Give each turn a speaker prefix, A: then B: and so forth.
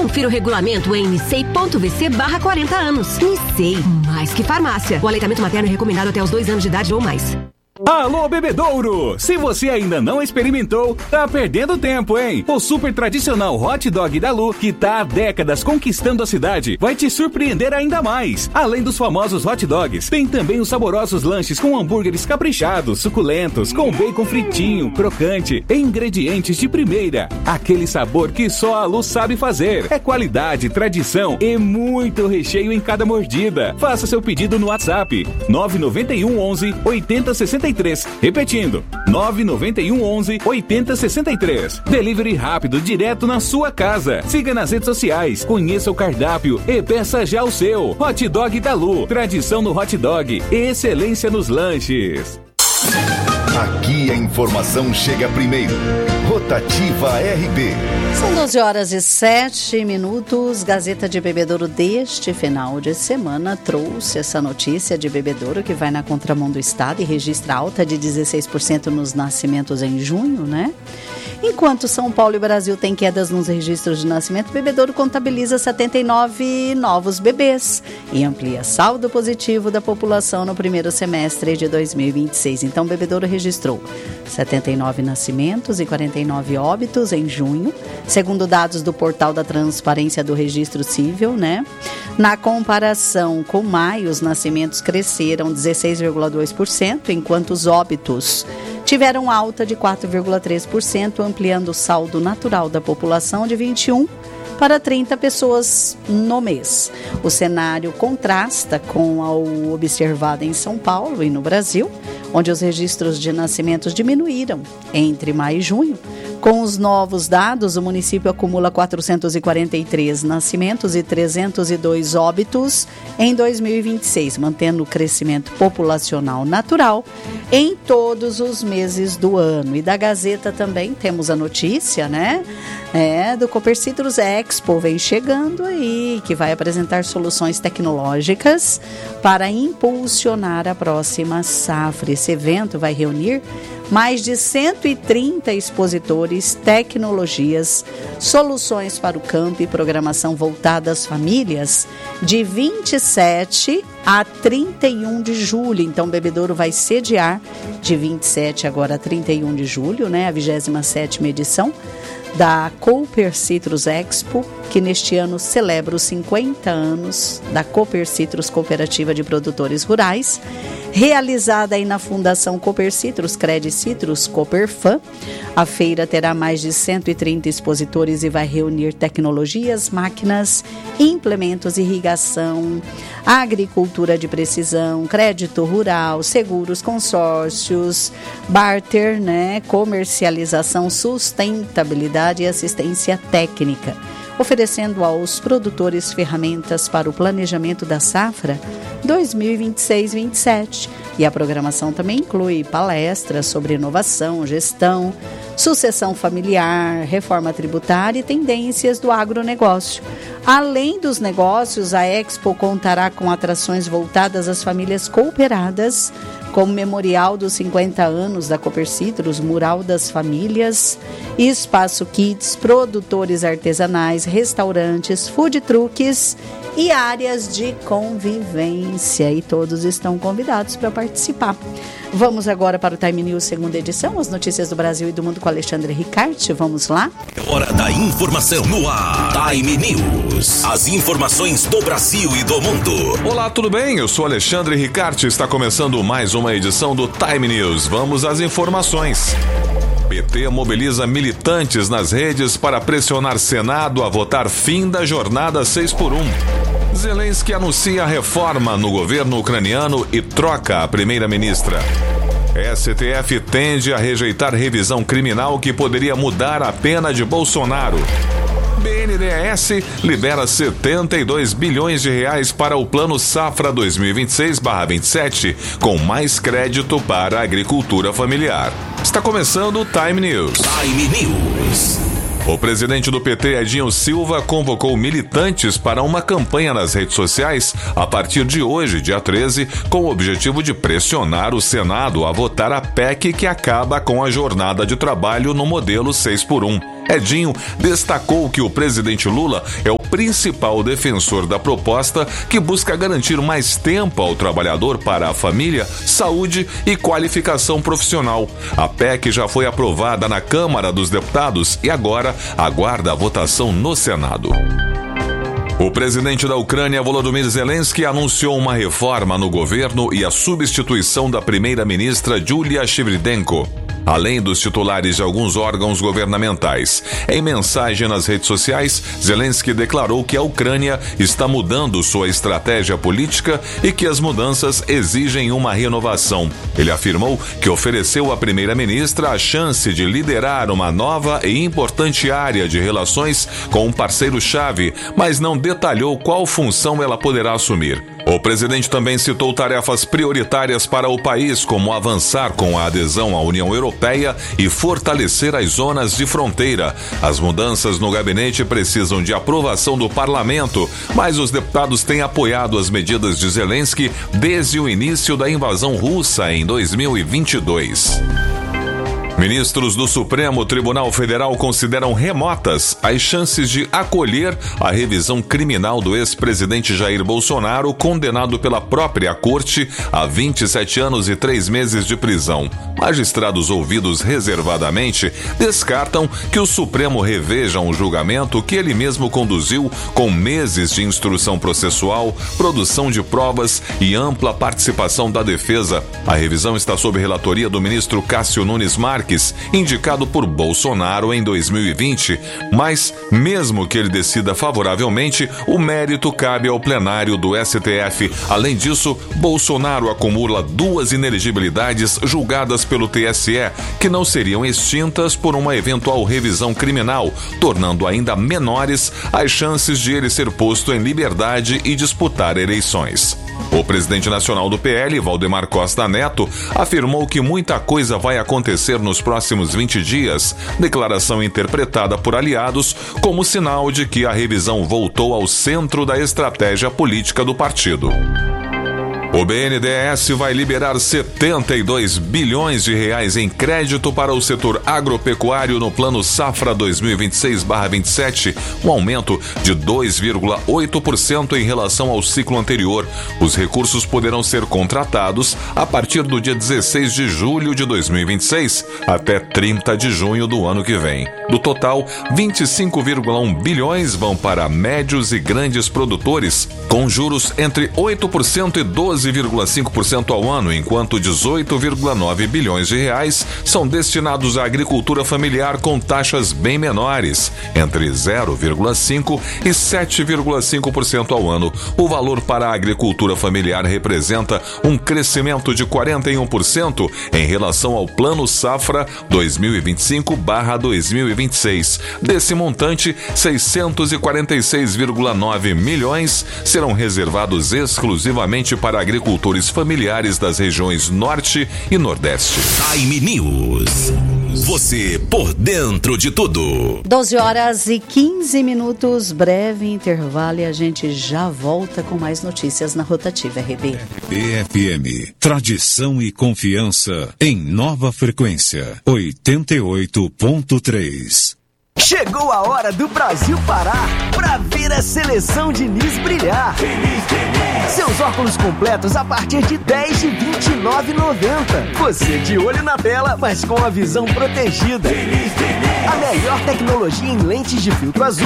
A: Confira o regulamento em nicei.vc/40 anos. Nicei, mais que farmácia. O aleitamento materno é recomendado até os 2 anos de idade ou mais.
B: Alô, Bebedouro! Se você ainda não experimentou, tá perdendo tempo, hein? O super tradicional hot dog da Lu, que tá há décadas conquistando a cidade, vai te surpreender ainda mais. Além dos famosos hot dogs, tem também os saborosos lanches com hambúrgueres caprichados, suculentos, com bacon fritinho, crocante, e ingredientes de primeira. Aquele sabor que só a Lu sabe fazer. É qualidade, tradição e muito recheio em cada mordida. Faça seu pedido no WhatsApp 991 11 8063. Repetindo, 991 11 8063. Delivery rápido, direto na sua casa. Siga nas redes sociais, conheça o cardápio e peça já o seu. Hot Dog da Lu, tradição no hot dog e excelência nos lanches.
C: Aqui a informação chega primeiro. Rotativa RB.
D: São 12h07. Gazeta de Bebedouro deste final de semana trouxe essa notícia de Bebedouro que vai na contramão do estado e registra alta de 16% nos nascimentos em junho, né? Enquanto São Paulo e Brasil têm quedas nos registros de nascimento, Bebedouro contabiliza 79 novos bebês e amplia saldo positivo da população no primeiro semestre de 2026. Então, Bebedouro registrou 79 nascimentos e 49 óbitos em junho, segundo dados do Portal da Transparência do Registro Civil, né? Na comparação com maio, os nascimentos cresceram 16,2%, enquanto os óbitos tiveram alta de 4,3%, ampliando o saldo natural da população de 21 para 30 pessoas no mês. O cenário contrasta com o observado em São Paulo e no Brasil, onde os registros de nascimentos diminuíram entre maio e junho. Com os novos dados, o município acumula 443 nascimentos e 302 óbitos em 2026, mantendo o crescimento populacional natural em todos os meses do ano. E da Gazeta também temos a notícia, né? Do Copercitrus Expo, vem chegando aí, que vai apresentar soluções tecnológicas para impulsionar a próxima safra. Esse evento vai reunir mais de 130 expositores, tecnologias, soluções para o campo e programação voltada às famílias de 27 a 31 de julho. Então, Bebedouro vai sediar de 27 agora a 31 de julho, né, a 27ª edição da Copercitrus Expo, que neste ano celebra os 50 anos da Copercitrus Cooperativa de Produtores Rurais, realizada aí na Fundação Copercitrus, Credicitrus, Coperfan. A feira terá mais de 130 expositores e vai reunir tecnologias, máquinas, implementos, irrigação, agricultura de precisão, crédito rural, seguros, consórcios, barter, né, comercialização, sustentabilidade e assistência técnica, oferecendo aos produtores ferramentas para o planejamento da safra 2026-27. E a programação também inclui palestras sobre inovação, gestão, sucessão familiar, reforma tributária e tendências do agronegócio. Além dos negócios, a Expo contará com atrações voltadas às famílias cooperadas, como Memorial dos 50 anos da Copercitrus, Mural das Famílias, Espaço Kids, produtores artesanais, restaurantes, food trucks e áreas de convivência. E todos estão convidados para participar. Vamos agora para o Time News, segunda edição, as notícias do Brasil e do mundo com Alexandre Ricarte. Vamos lá?
E: Hora da informação no ar. Time News. As informações do Brasil e do mundo.
F: Olá, tudo bem? Eu sou Alexandre Ricarte. Está começando mais uma edição do Time News. Vamos às informações. PT mobiliza militantes nas redes para pressionar Senado a votar fim da jornada 6x1. Zelensky anuncia reforma no governo ucraniano e troca a primeira-ministra. STF tende a rejeitar revisão criminal que poderia mudar a pena de Bolsonaro. BNDES libera 72 bilhões de reais para o Plano Safra 2026/27, com mais crédito para a agricultura familiar. Está começando o Time News.
E: Time News.
F: O presidente do PT, Edinho Silva, convocou militantes para uma campanha nas redes sociais a partir de hoje, dia 13, com o objetivo de pressionar o Senado a votar a PEC que acaba com a jornada de trabalho no modelo 6x1. Edinho destacou que o presidente Lula é o principal defensor da proposta, que busca garantir mais tempo ao trabalhador para a família, saúde e qualificação profissional. A PEC já foi aprovada na Câmara dos Deputados e agora aguarda a votação no Senado. O presidente da Ucrânia, Volodymyr Zelensky, anunciou uma reforma no governo e a substituição da primeira-ministra Yulia Shevchenko, além dos titulares de alguns órgãos governamentais. Em mensagem nas redes sociais, Zelensky declarou que a Ucrânia está mudando sua estratégia política e que as mudanças exigem uma renovação. Ele afirmou que ofereceu à primeira-ministra a chance de liderar uma nova e importante área de relações com um parceiro-chave, mas não detalhou qual função ela poderá assumir. O presidente também citou tarefas prioritárias para o país, como avançar com a adesão à União Europeia e fortalecer as zonas de fronteira. As mudanças no gabinete precisam de aprovação do parlamento, mas os deputados têm apoiado as medidas de Zelensky desde o início da invasão russa em 2022. Ministros do Supremo Tribunal Federal consideram remotas as chances de acolher a revisão criminal do ex-presidente Jair Bolsonaro, condenado pela própria corte a 27 anos e 3 meses de prisão. Magistrados ouvidos reservadamente descartam que o Supremo reveja um julgamento que ele mesmo conduziu, com meses de instrução processual, produção de provas e ampla participação da defesa. A revisão está sob relatoria do ministro Cássio Nunes Marques, indicado por Bolsonaro em 2020, mas, mesmo que ele decida favoravelmente, o mérito cabe ao plenário do STF. Além disso, Bolsonaro acumula 2 inelegibilidades julgadas pelo TSE, que não seriam extintas por uma eventual revisão criminal, tornando ainda menores as chances de ele ser posto em liberdade e disputar eleições. O presidente nacional do PL, Valdemar Costa Neto, afirmou que muita coisa vai acontecer nos próximos 20 dias, declaração interpretada por aliados como sinal de que a revisão voltou ao centro da estratégia política do partido. O BNDES vai liberar 72 bilhões de reais em crédito para o setor agropecuário no Plano Safra 2026/27, um aumento de 2,8% em relação ao ciclo anterior. Os recursos poderão ser contratados a partir do dia 16 de julho de 2026 até 30 de junho do ano que vem. Do total, 25,1 bilhões vão para médios e grandes produtores, com juros entre 8% e 12,5% ao ano, enquanto 18,9 bilhões de reais são destinados à agricultura familiar com taxas bem menores, entre 0,5% e 7,5% ao ano. O valor para a agricultura familiar representa um crescimento de 41% em relação ao Plano Safra 2025/2026. Desse montante, 646,9 milhões serão reservados exclusivamente para agricultores familiares das regiões Norte e Nordeste.
E: Time News. Você por dentro de tudo.
D: 12h15, breve intervalo e a gente já volta com mais notícias na Rotativa RB.
G: EFM, tradição e confiança em nova frequência, 88.3.
H: Chegou a hora do Brasil parar pra ver a seleção Diniz brilhar. Seus óculos completos a partir de R$10 de R$29,90. Você de olho na tela, mas com a visão protegida. A melhor tecnologia em lentes de filtro azul